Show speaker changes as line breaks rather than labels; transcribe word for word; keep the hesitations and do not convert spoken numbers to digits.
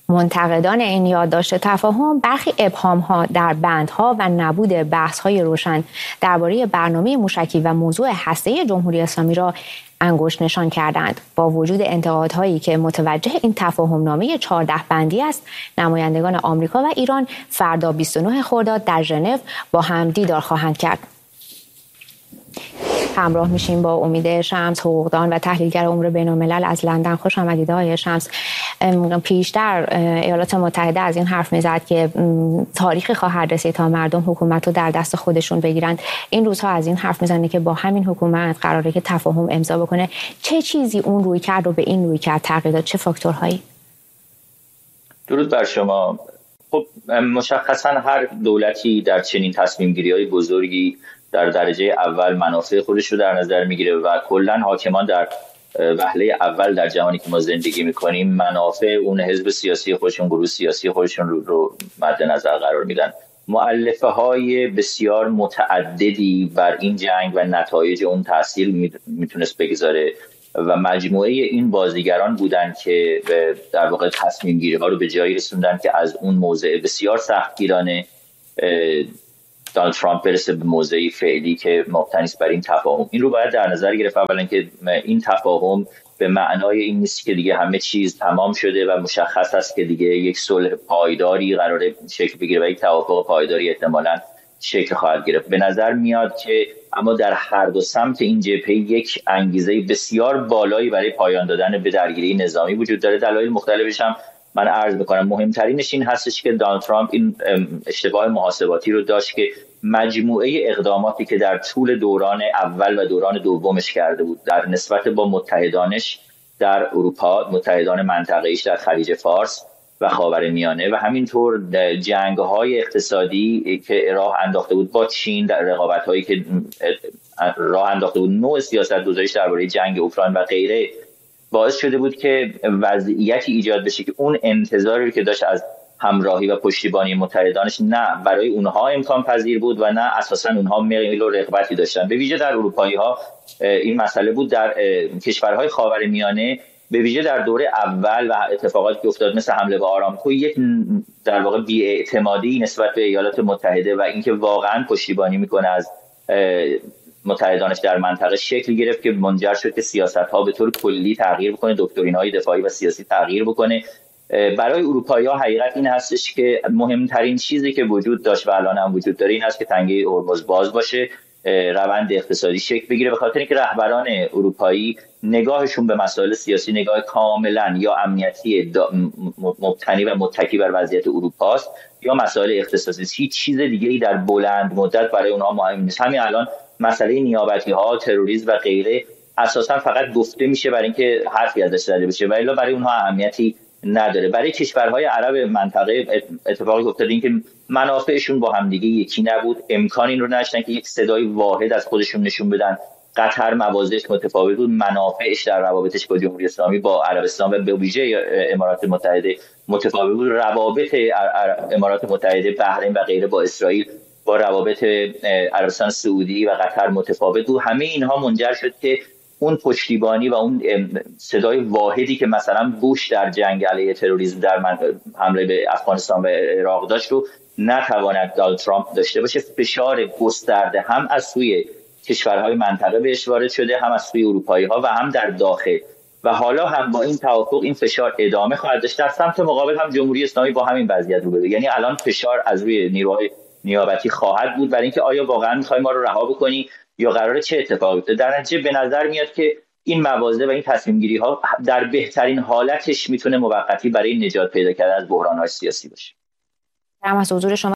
منتقدان این یادداشت تفاهم برخی ابهام‌ها در بندها و نبود بحث‌های روشن درباره برنامه موشکی و موضوع هسته‌ای جمهوری اسلامی را انگشت نشان کردند. با وجود انتقادهایی که متوجه این تفاهم‌نامه چهارده بندی است، نمایندگان آمریکا و ایران فردا بیست و نه خرداد در ژنو با هم دیدار خواهند کرد. همراه میشیم با امید شمس، حقوقدان و تحلیلگر امور بین‌الملل از لندن. خوش آمدید آقای شمس. پیشتر ایالات متحده از این حرف میزد که تاریخی خواهد رسید تا مردم حکومت رو در دست خودشون بگیرند. این روزها از این حرف میزنه که با همین حکومت قراره که تفاهم امضا بکنه. چه چیزی اون روی کرد رو به این روی کرد تغییر داد؟ چه فاکتورهایی؟
درود بر شما. خب مشخصا هر دولتی در چنین تصمیم گیری های بزرگی در درجه اول منافع خودش رو در نظر میگیره و کلا حاکمان در وهله اول در جهانی که ما زندگی میکنیم منافع اون حزب سیاسی خودشون، گروه سیاسی خودشون رو, رو مد نظر قرار میدن. مؤلفه های بسیار متعددی بر این جنگ و نتایج اون تاثیر میتونست بگذاره و مجموعه این بازیگران بودن که در واقع تصمیم گیری ها رو به جایی رسوندن که از اون موضع بسیار سختگیرانه دونالد ترامپ برسه به موضعی فعلی که مبتنی است بر این تفاهم. این رو باید در نظر گرفت اولا که این تفاهم به معنای این نیست که دیگه همه چیز تمام شده و مشخص است که دیگه یک صلح پایداری قراره شکل بگیره و یک توافق پایداری احتمالاً شکل خواهد گرفت. به نظر میاد که اما در هر دو سمت این جبهه یک انگیزه بسیار بالایی برای پایان دادن به درگیری نظامی وجود داره. دلایل مختلفش هم من عرض میکنم. مهمترینش این هستش که دونالد ترامپ این اشتباه محاسباتی رو داشت که مجموعه اقداماتی که در طول دوران اول و دوران دومش کرده بود در نسبت با متحدانش در اروپا، متحدان منطقه‌ایش در خلیج فارس و خاورمیانه و همینطور جنگ‌های اقتصادی که راه انداخته بود با چین، در رقابت‌هایی که راه انداخته بود، نوع سیاست‌گذاریش درباره جنگ اوکراین و غیره، باعث شده بود که وضعیتی ایجاد بشه که اون انتظاری که داشت از همراهی و پشتیبانی متحدانش نه برای اونها امکان پذیر بود و نه اساساً اونها میل و رغبتی داشتن. به ویژه در اروپایی‌ها این مسئله بود. در کشورهای خاورمیانه به ویژه در دوره اول و اتفاقاتی که افتاد مثل حمله به آرامکو یک در واقع بی‌اعتمادی نسبت به ایالات متحده و اینکه واقعاً پشتیبانی میکنه از متحدانش در منطقه شکل گرفت که منجر شد که سیاست‌ها به طور کلی تغییر بکنه، دکترین‌های دفاعی و سیاسی تغییر بکنه. برای اروپایی‌ها حقیقت این هستش که مهمترین چیزی که وجود داشت و الان هم وجود داره این هست که تنگه هرمز باز باشه، روند اقتصادی شکل بگیره، به خاطر اینکه رهبران اروپایی نگاهشون به مسائل سیاسی نگاه کاملا یا امنیتی مبتنی و متکی بر وضعیت اروپا است یا مسائل اقتصادی. هیچ چیز دیگه‌ای در بلند مدت برای اونها مهم نیست. همین الان مسئله نیابتی‌ها، تروریسم و غیره اساساً فقط گفته میشه برای اینکه حرفی ازش زده بشه و الا برای اونها اهمیتی نداره. برای کشورهای عرب منطقه اتفاقی افتاد این که منافعشون با همدیگه یکی نبود، امکان این رو نداشتن که یک صدای واحد از خودشون نشون بدن. قطر موازش متفاوت بود، منافعش در روابطش با جمهوری اسلامی، با عربستان و به ویژه امارات متحده متفاوت بود. روابط امارات متحده، بحرین و غیره با اسرائیل، با روابط عربستان سعودی و قطر متفاوت بود. همه اینها منجر شد که اون پشتیبانی و اون صدای واحدی که مثلا بوش در جنگ علیه تروریسم در حمله به افغانستان و عراق داشت رو نتواند دونالد ترامپ داشته باشه. فشار گسترده هم از سوی کشورهای منطقه بهش وارد شده، هم از سوی اروپایی‌ها و هم در داخل و حالا هم با این توافق این فشار ادامه خواهد داشت. در سمت مقابل هم جمهوری اسلامی با همین وضعیت روبروه، یعنی الان فشار از روی نیروهای نیابتی خواهد بود برای اینکه آیا واقعا می‌خوای ما رو رها بکنی یا قراره چه اتفاقی بیفته. در نتیجه به نظر میاد که این مواضع و این تصمیم گیری ها در بهترین حالتش میتونه موقتی برای نجات پیدا کردن از بحران های سیاسی باشه.
هم از حضور شما